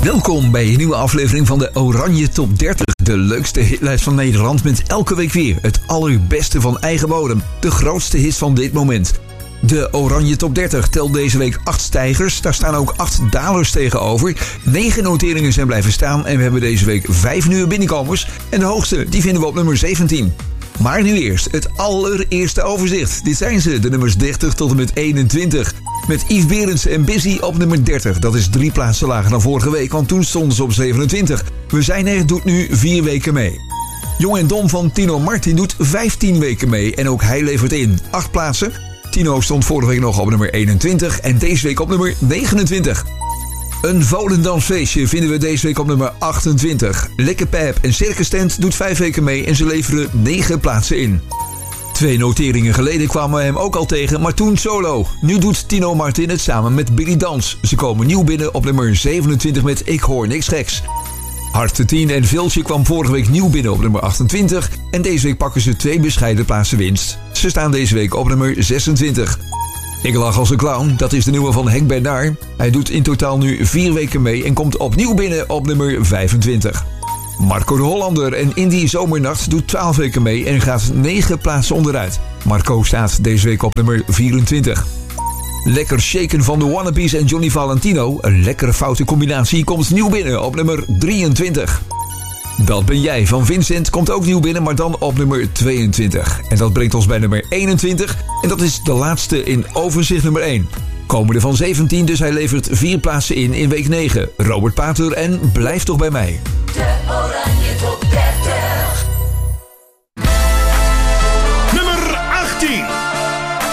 Welkom bij een nieuwe aflevering van de Oranje Top 30. De leukste hitlijst van Nederland met elke week weer het allerbeste van eigen bodem. De grootste hits van dit moment. De Oranje Top 30 telt deze week 8 stijgers. Daar staan ook 8 dalers tegenover. 9 noteringen zijn blijven staan en we hebben deze week 5 nieuwe binnenkomers. En de hoogste, die vinden we op nummer 17. Maar nu eerst het allereerste overzicht. Dit zijn ze, de nummers 30 tot en met 21. Met Yves Berendsen en Busy op nummer 30. Dat is 3 plaatsen lager dan vorige week, want toen stonden ze op 27. We zijn er doet nu 4 weken mee. Jong en Dom van Tino Martin doet 15 weken mee en ook hij levert in 8 plaatsen. Tino stond vorige week nog op nummer 21 en deze week op nummer 29. Een Volendansfeestje vinden we deze week op nummer 28. Lekker Pep en Circus Tent doet 5 weken mee en ze leveren 9 plaatsen in. 2 noteringen geleden kwamen we hem ook al tegen, maar toen solo. Nu doet Tino Martin het samen met Billy Dans. Ze komen nieuw binnen op nummer 27 met Ik Hoor Niks Geks. Hart 10 en Viltje kwam vorige week nieuw binnen op nummer 28 en deze week pakken ze 2 bescheiden plaatsen winst. Ze staan deze week op nummer 26. Ik lach als een clown, dat is de nieuwe van Henk Bernard. Hij doet in totaal nu 4 weken mee en komt opnieuw binnen op nummer 25. Marco de Hollander en Indie Zomernacht doet 12 weken mee en gaat 9 plaatsen onderuit. Marco staat deze week op nummer 24. Lekker Shaken van de Wannabes en Johnny Valentino, een lekkere foute combinatie, komt nieuw binnen op nummer 23. Dat ben jij van Vincent komt ook nieuw binnen, maar dan op nummer 22. En dat brengt ons bij nummer 21 en dat is de laatste in overzicht nummer 1. Komende van 17, dus hij levert 4 plaatsen in week 9. Robert Pater en Blijf toch bij mij. De Oranje Top 30.